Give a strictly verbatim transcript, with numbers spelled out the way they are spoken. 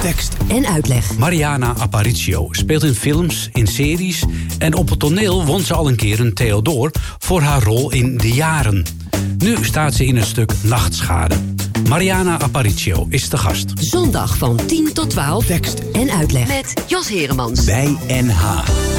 Tekst en uitleg. Mariana Aparicio speelt in films, in series en op het toneel won ze al een keer een Theodor voor haar rol in De Jaren. Nu staat ze in het stuk Nachtschade. Mariana Aparicio is de gast. Zondag van tien tot twaalf. Tekst en uitleg. Met Jos Heremans. Bij N H.